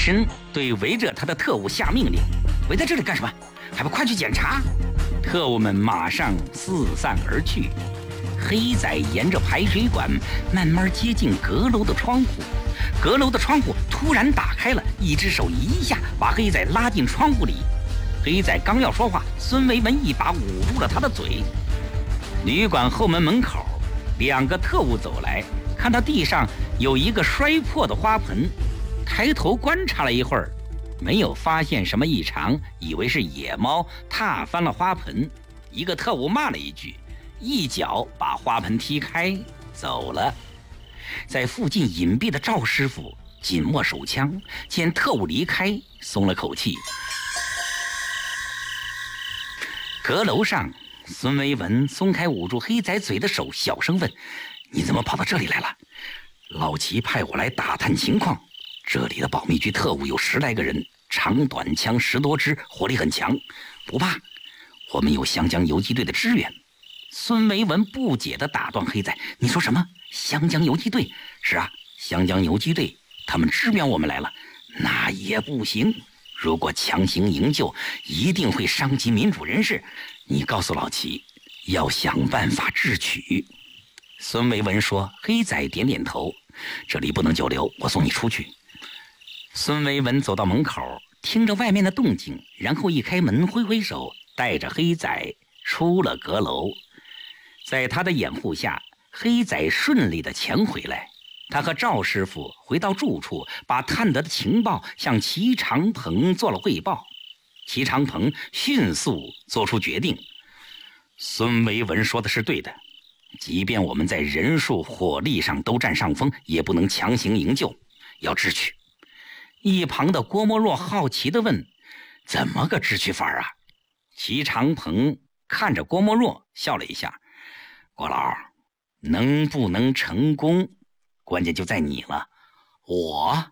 身对围着他的特务下命令：“围在这里干什么？还不快去检查！”特务们马上四散而去。黑仔沿着排水管慢慢接近阁楼的窗户，阁楼的窗户突然打开了，一只手一下把黑仔拉进窗户里。黑仔刚要说话，孙维文一把捂住了他的嘴。旅馆后门口，2个特务走来，看到地上有一个摔破的花盆，抬头观察了一会儿，没有发现什么异常，以为是野猫踏翻了花盆。一个特务骂了一句，一脚把花盆踢开走了。在附近隐蔽的赵师傅紧握手枪，见特务离开，松了口气。阁楼上，孙维文松开捂住黑仔嘴的手，小声问：“你怎么跑到这里来了？”老齐派我来打探情况，这里的保密局特务有10来个人，长短枪10多支，火力很强。不怕，我们有湘江游击队的支援。孙维文不解地打断黑仔：“你说什么？湘江游击队？是啊，湘江游击队，他们支援我们来了。那也不行，如果强行营救，一定会伤及民主人士。你告诉老齐，要想办法智取。”孙维文说。黑仔点点头：“这里不能久留，我送你出去。”孙维文走到门口，听着外面的动静，然后一开门，挥挥手，带着黑仔出了阁楼。在他的掩护下，黑仔顺利地潜回来。他和赵师傅回到住处，把探得的情报向齐长鹏做了汇报。齐长鹏迅速做出决定：孙维文说的是对的，即便我们在人数火力上都占上风，也不能强行营救，要智取。一旁的郭沫若好奇地问：“怎么个智取法啊？”齐长鹏看着郭沫若笑了一下：“郭老，能不能成功，关键就在你了。”我？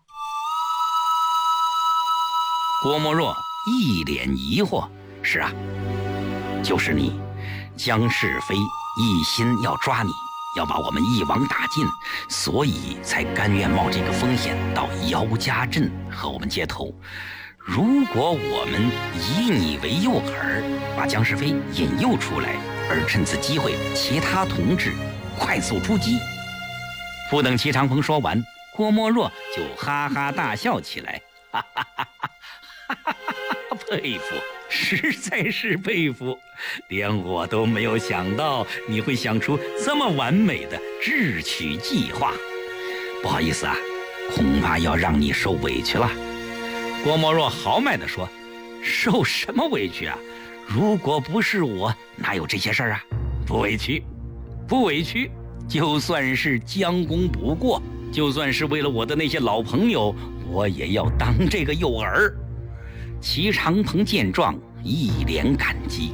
郭沫若一脸疑惑：“是啊，就是你。江世飞一心要抓你，要把我们一网打尽，所以才甘愿冒这个风险到姚家镇和我们接头。如果我们以你为诱饵，把江世飞引诱出来，而趁此机会其他同志快速出击。”不等齐长鹏说完，郭沫若就哈哈大笑起来：“哈哈哈哈哈哈！佩服，实在是佩服，连我都没有想到你会想出这么完美的智取计划。不好意思啊，恐怕要让你受委屈了。”郭沫若豪迈地说：“受什么委屈啊？如果不是我，哪有这些事儿啊？不委屈，不委屈。就算是将功补过，就算是为了我的那些老朋友，我也要当这个诱饵。”齐长鹏见状，一脸感激。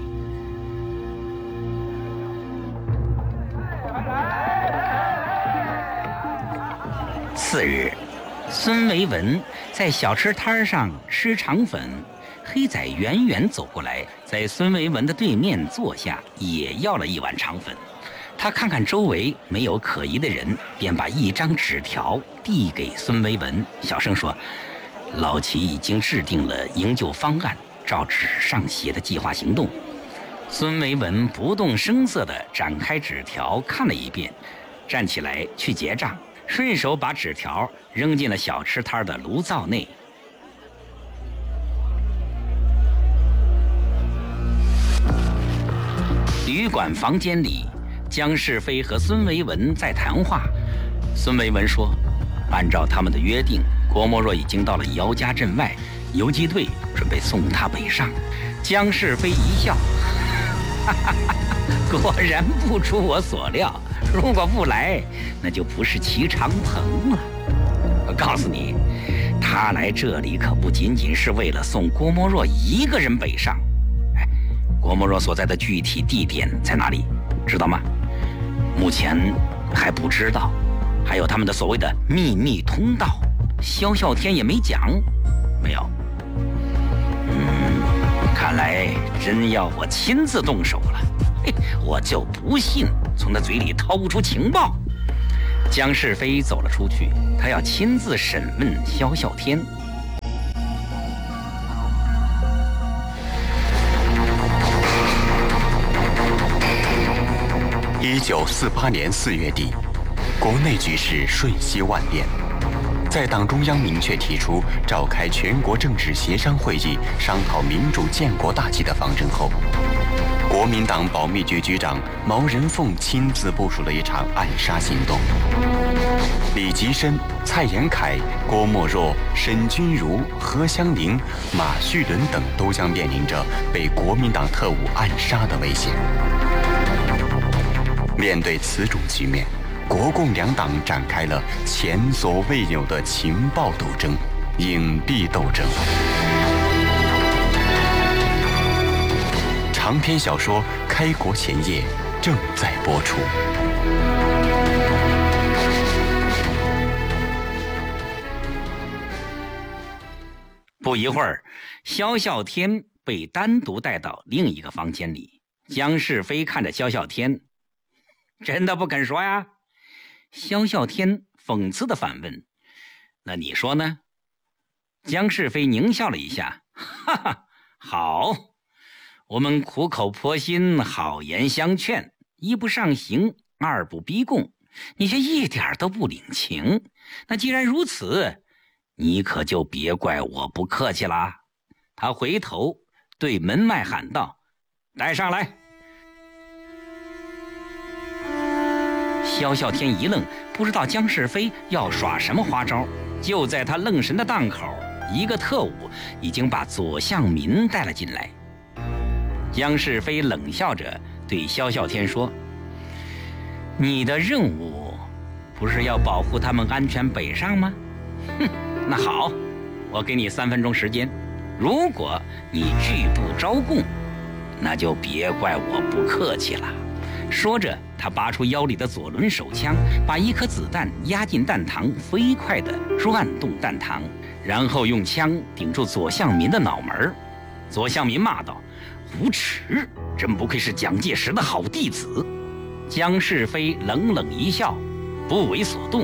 次日，孙维文在小吃摊上吃肠粉，黑仔远远走过来，在孙维文的对面坐下，也要了一碗肠粉。他看看周围没有可疑的人，便把一张纸条递给孙维文，小声说：“老齐已经制定了营救方案，照纸上写的计划行动。”孙维文不动声色地展开纸条看了一遍，站起来去结账，顺手把纸条扔进了小吃摊的炉灶内。旅馆房间里，江世飞和孙维文在谈话。孙维文说：“按照他们的约定，郭沫若已经到了姚家镇外，游击队准备送他北上。”江世飞一笑：“哈哈哈，果然不出我所料。如果不来，那就不是齐长鹏了。我告诉你，他来这里可不仅仅是为了送郭沫若一个人北上。郭沫若所在的具体地点在哪里，知道吗？目前还不知道。还有他们的所谓的秘密通道，萧啸天也没讲。没有。看来真要我亲自动手了。我就不信从他嘴里掏不出情报。江世飞走了出去，他要亲自审问萧啸天。 1948年4月底，国内局势瞬息万变。在党中央明确提出召开全国政治协商会议，商讨民主建国大计的方针后，国民党保密局局长毛人凤亲自部署了一场暗杀行动。李吉深、蔡延闿、郭沫若、沈钧儒、何香凝、马叙伦等都将面临着被国民党特务暗杀的危险。面对此种局面，国共两党展开了前所未有的情报斗争、隐蔽斗争。长篇小说《开国前夜》正在播出。 不一会儿，萧啸天被单独带到另一个房间里。姜世飞看着萧啸天，真的不肯说呀？萧啸天讽刺地反问：那你说呢？姜世飞狞笑了一下，哈哈，好，我们苦口婆心，好言相劝，一不上刑，二不逼供，你却一点都不领情。那既然如此，你可就别怪我不客气啦。他回头对门外喊道：带上来。萧啸天一愣，不知道姜世飞要耍什么花招。就在他愣神的档口，一个特务已经把左相民带了进来。姜世飞冷笑着对萧啸天说：你的任务不是要保护他们安全北上吗？哼，那好，我给你3分钟时间，如果你拒不招供，那就别怪我不客气了。说着，他拔出腰里的左轮手枪，把一颗子弹压进弹膛，飞快地转动弹膛，然后用枪顶住左相民的脑门。左相民骂道：无耻，真不愧是蒋介石的好弟子。姜世飞冷冷一笑，不为所动。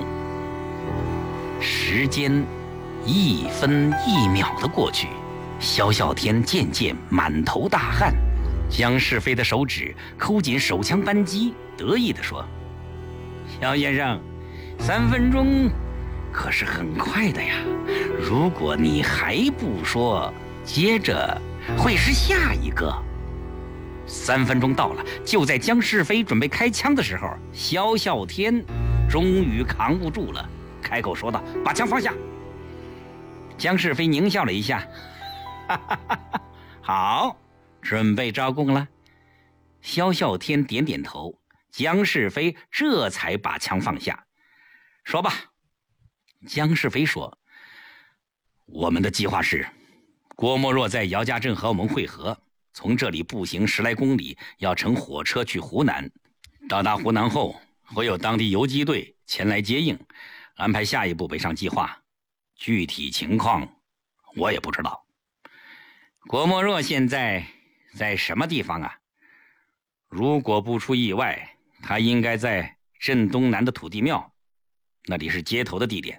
时间1分1秒的过去，萧啸天渐渐满头大汗。姜世飞的手指抠紧手枪扳机，得意地说：萧先生，3分钟可是很快的呀，如果你还不说，接着会是下一个。3分钟到了，就在姜世飞准备开枪的时候，萧啸天终于扛不住了，开口说道：把枪放下。姜世飞狞笑了一下，哈哈哈哈，好，准备招供了。萧啸天点点头，姜世飞这才把枪放下。说吧。姜世飞说：我们的计划是，郭沫若在姚家镇和我们会合，从这里步行10来公里，要乘火车去湖南。到达湖南后，会有当地游击队前来接应，安排下一步北上计划。具体情况我也不知道。郭沫若现在在什么地方啊？如果不出意外，他应该在镇东南的土地庙，那里是接头的地点。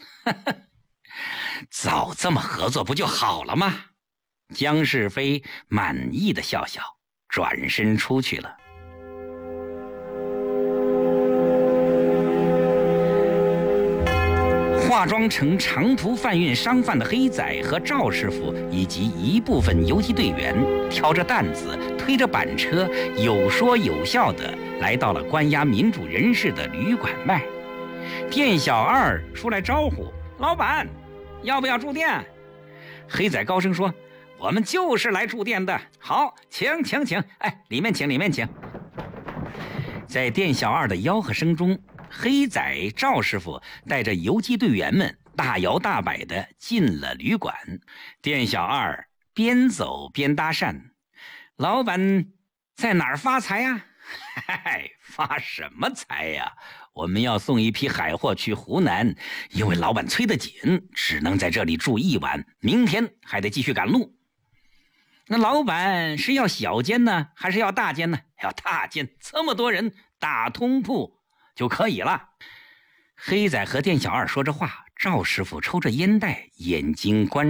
早这么合作不就好了吗？姜世飞满意的笑笑，转身出去了。化妆成长途贩运商贩的黑仔和赵师傅以及一部分游击队员挑着担子，推着板车，有说有笑的来到了关押民主人士的旅馆外。店小二出来招呼：老板，要不要住店？黑仔高声说：我们就是来住店的。好，请，哎，里面请，里面请。在店小二的吆喝声中，黑仔赵师傅带着游击队员们大摇大摆地进了旅馆。店小二边走边搭讪：老板在哪儿发财呀？嗨，发什么财呀？我们要送一批海货去湖南，因为老板催得紧，只能在这里住1晚，明天还得继续赶路。那老板是要小间呢，还是要大间呢？要大间，这么多人，大通铺就可以了。黑仔和店小二说着话，赵师傅抽着烟袋，眼睛关